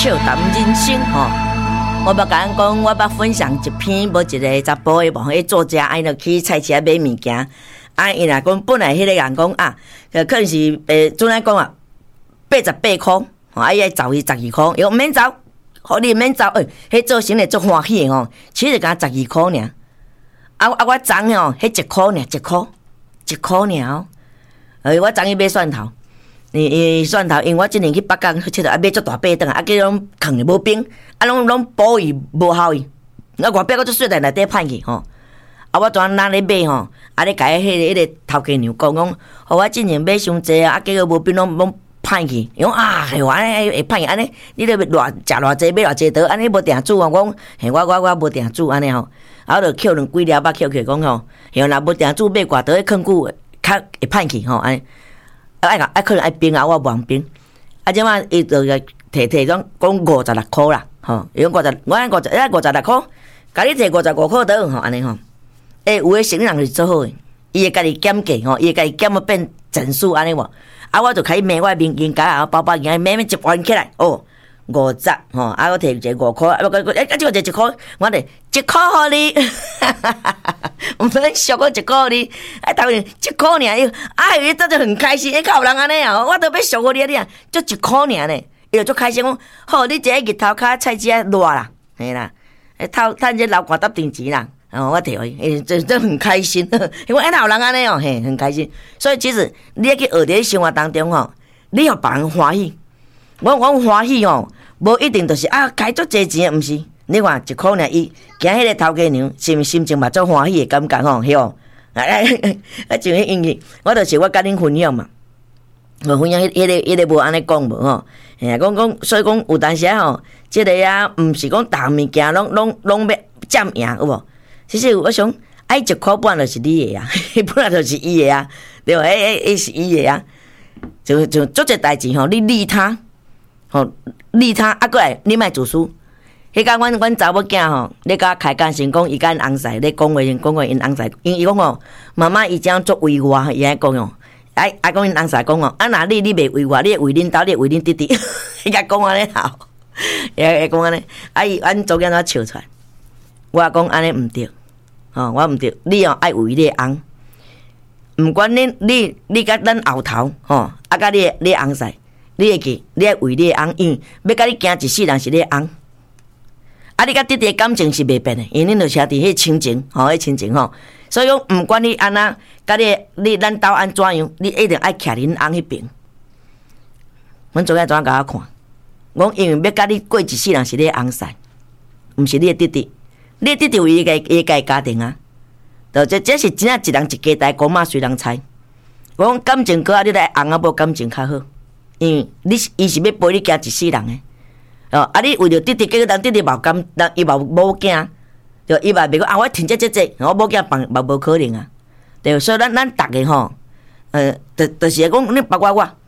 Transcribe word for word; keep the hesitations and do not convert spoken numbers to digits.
笑谈人生吼。我捌甲人讲，我捌分享一篇，无一个查甫的无，迄作家安尼去菜市买物件，啊，伊若讲本来迄个人讲啊，可能是诶，准来讲啊，八十八箍，吼，啊，伊爱走伊十二箍，伊讲免走，互你免走，诶、欸，迄做生意足欢喜的吼，其实敢十二箍尔，啊啊，我昨吼，迄一箍尔，一箍，一箍尔哦，诶，我昨日买蒜头。伊伊蒜头，因为我即年去北港佚佗，啊买足大把顿啊，啊计拢藏无冰，啊拢拢保伊无效伊，啊外壁佫足水在内底歹去吼。啊我昨哪咧买吼，啊咧甲迄个迄个头家娘讲讲，互我即年买伤济啊，啊结果无冰拢拢歹去，伊讲啊，嘿我安尼会歹去，安尼你咧偌食偌济买偌济倒，安尼无定煮啊，我讲嘿我我我无定煮安尼吼，啊我就捡两几粒仔捡起讲吼，嘿若无定煮买偌倒，囥久较会歹去吼安尼。啊爱啊可能爱冰啊，我无通冰。啊，即摆伊就个摕摕讲讲五十六箍啦，吼，伊讲五十，我按五十，哎五十六箍，甲你摕五十五箍倒吼，安尼吼。诶，有诶生意人是做好诶，伊会家己减价吼，伊会家己减啊变整数安尼无。啊，我就开始骂我面面甲啊包包件骂骂一盘起来，哦，五十吼，啊我摕一个五箍，啊我个哎啊即个一箍，我摕一箍互你。毋免俗个一箍哩，哎，头一箍尔，伊哎，伊真正很开心，伊靠人安尼啊，我都要俗个你你啊，就一箍尔呢，伊就足开心讲，好，你这日头骹菜市热啦，嘿啦，哎，透趁这流汗搭定钱啦，哦，我摕伊，伊真真很开心，因为哎，老人安尼哦，嘿，很开心，所以其实你去学伫生活当中吼，你互别人欢喜，我我欢喜吼，无一定就是啊，开足济钱，毋是。你看一箍尔，伊惊迄个头家娘，是毋是心情嘛足欢喜的感觉吼？是哦，啊啊啊！像迄英语，我就是我甲恁分享嘛，我分享迄迄个迄个无安尼讲无吼，嘿，讲讲，所以讲有当时吼，即个啊，毋是讲逐物件拢拢拢要占赢，有无？其实我想，爱一箍半就是你的啊，本来就是伊的啊，对无？诶诶，伊是伊的啊，就就做这代志吼，你利他，吼利他，啊过来你莫自私。迄间阮阮查某囝吼，咧甲开讲先讲伊甲因翁婿咧讲话，先讲话因翁婿，因伊讲吼，妈妈伊将做为我，伊安讲哦，哎啊讲因翁婿讲哦，啊若你你袂为我，你会为恁兜，你会为恁弟弟，伊甲讲安尼好，伊会讲安尼，啊伊阮昨囝仔笑出来，我讲安尼毋对，吼我毋对，你哦爱为你翁，毋管恁你你甲咱后头吼，啊甲你你翁婿，你会记，你爱为你翁，因为要甲你行一世人是你翁。啊！你甲弟弟感情是袂变诶，因为恁著兄弟迄亲情，吼，迄亲情吼，所以讲毋管你安那，甲你你咱兜安怎样，你一定爱徛恁翁迄边。阮昨下怎甲我看？我因为要甲你过一世人是你翁婿，毋是你诶弟弟。你诶弟弟有伊个伊个家庭啊，就这这是真正一人一家代，公妈随人猜。我讲感情好啊，你来翁啊无感情较好，因为你伊是要陪你行一世人诶。哦，啊！你为着弟弟，结果人弟弟无感，人伊无某囝，就伊嘛袂讲啊！我停这这这，我某囝放嘛无可能啊，对。所以咱咱逐个吼，呃，就就是讲，你包括我，